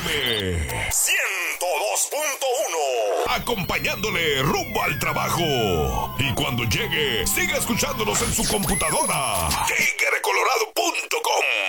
102.1. Acompañándole rumbo al trabajo. Y cuando llegue, siga escuchándonos en su computadora. TigreColorado.com.